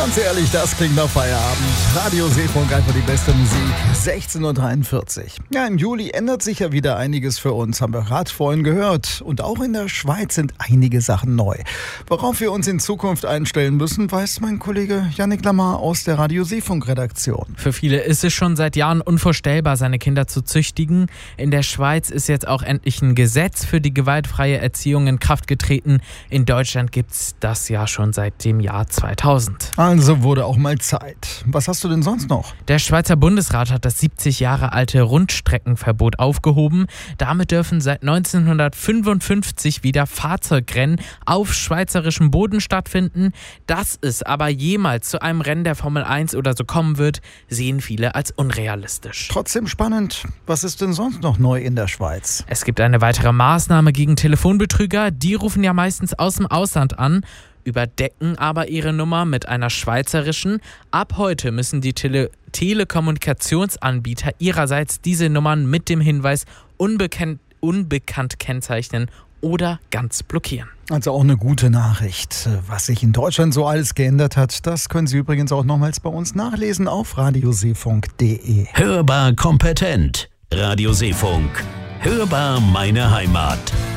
Ganz ehrlich, das klingt nach Feierabend. Radio Seefunk, einfach die beste Musik. 16.43 Uhr. Ja, im Juli ändert sich ja wieder einiges für uns, haben wir gerade vorhin gehört. Und auch in der Schweiz sind einige Sachen neu. Worauf wir uns in Zukunft einstellen müssen, weiß mein Kollege Yannick Lamar aus der Radio Seefunk-Redaktion. Für viele ist es schon seit Jahren unvorstellbar, seine Kinder zu züchtigen. In der Schweiz ist jetzt auch endlich ein Gesetz für die gewaltfreie Erziehung in Kraft getreten. In Deutschland gibt's das ja schon seit dem Jahr 2000. Also wurde auch mal Zeit. Was hast du denn sonst noch? Der Schweizer Bundesrat hat das 70 Jahre alte Rundstreckenverbot aufgehoben. Damit dürfen seit 1955 wieder Fahrzeugrennen auf schweizerischem Boden stattfinden. Dass es aber jemals zu einem Rennen der Formel 1 oder so kommen wird, sehen viele als unrealistisch. Trotzdem spannend. Was ist denn sonst noch neu in der Schweiz? Es gibt eine weitere Maßnahme gegen Telefonbetrüger. Die rufen ja meistens aus dem Ausland an, überdecken aber ihre Nummer mit einer schweizerischen. Ab heute müssen die Telekommunikationsanbieter ihrerseits diese Nummern mit dem Hinweis unbekannt kennzeichnen oder ganz blockieren. Also auch eine gute Nachricht. Was sich in Deutschland so alles geändert hat, das können Sie übrigens auch nochmals bei uns nachlesen auf radioseefunk.de. Hörbar kompetent. Radio Seefunk. Hörbar meine Heimat.